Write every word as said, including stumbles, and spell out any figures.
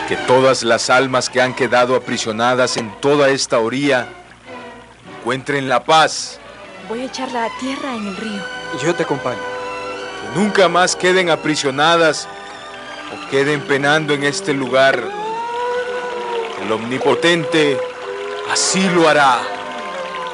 Que todas las almas que han quedado aprisionadas en toda esta orilla encuentren la paz. Voy a echarla a tierra en el río. Yo te acompaño. Que nunca más queden aprisionadas o queden penando en este lugar. El Omnipotente así lo hará.